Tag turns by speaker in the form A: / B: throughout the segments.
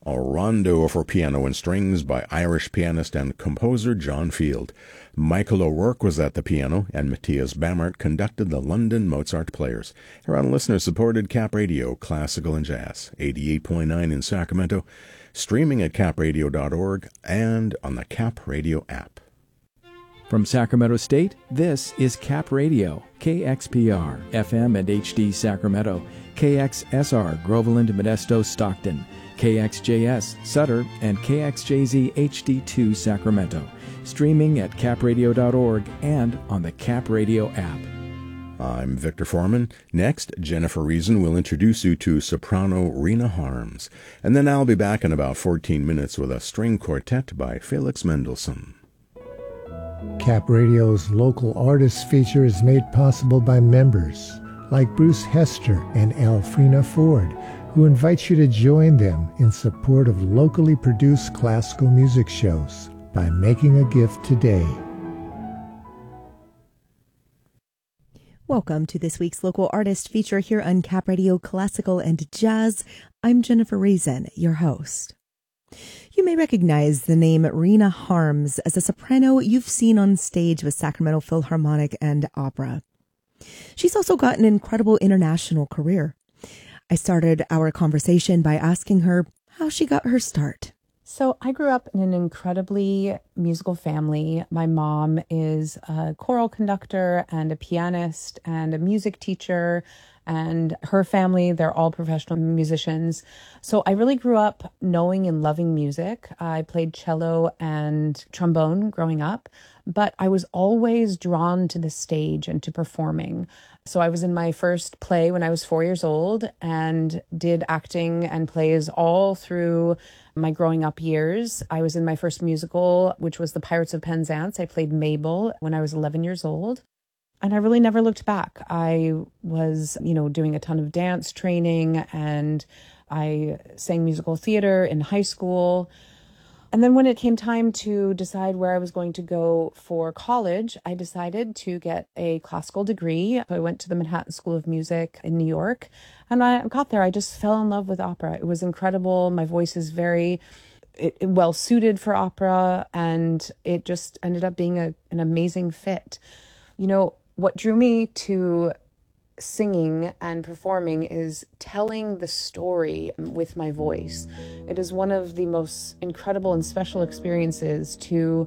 A: A rondo for piano and strings by Irish pianist and composer John Field. Michael O'Rourke was at the piano, and Matthias Bamert conducted the London Mozart Players. Here on listener-supported Cap Radio, Classical and Jazz, 88.9 in Sacramento, streaming at capradio.org and on the Cap Radio app.
B: From Sacramento State, this is Cap Radio, KXPR, FM and HD Sacramento, KXSR, Groveland, Modesto, Stockton, KXJS, Sutter, and KXJZ HD2 Sacramento, streaming at capradio.org and on the Cap Radio app.
A: I'm Victor Foreman. Next, Jennifer Reason will introduce you to soprano Rena Harms, and then I'll be back in about 14 minutes with a string quartet by Felix Mendelssohn.
C: Cap Radio's local artists feature is made possible by members like Bruce Hester and Alfrena Ford, who invites you to join them in support of locally produced classical music shows by making a gift today.
D: Welcome to this week's local artist feature here on Cap Radio Classical and Jazz. I'm Jennifer Reason, your host. You may recognize the name Rena Harms as a soprano you've seen on stage with Sacramento Philharmonic and Opera. She's also got an incredible international career. I started our conversation by asking her how she got her start.
E: So I grew up in an incredibly musical family. My mom is a choral conductor and a pianist and a music teacher, and her family, they're all professional musicians. So I really grew up knowing and loving music. I played cello and trombone growing up, but I was always drawn to the stage and to performing. So I was in my first play when I was 4 years old and did acting and plays all through my growing up years. I was in my first musical, which was The Pirates of Penzance. I played Mabel when I was 11 years old. And I really never looked back. I was, doing a ton of dance training, and I sang musical theater in high school. And then when it came time to decide where I was going to go for college, I decided to get a classical degree. So I went to the Manhattan School of Music in New York. And when I got there, I just fell in love with opera. It was incredible. My voice is very well suited for opera, and it just ended up being an amazing fit. What drew me to singing and performing is telling the story with my voice. It is one of the most incredible and special experiences to,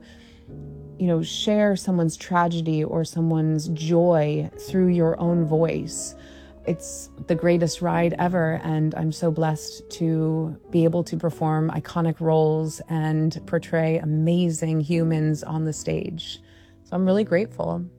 E: share someone's tragedy or someone's joy through your own voice. It's the greatest ride ever, and I'm so blessed to be able to perform iconic roles and portray amazing humans on the stage. So I'm really grateful.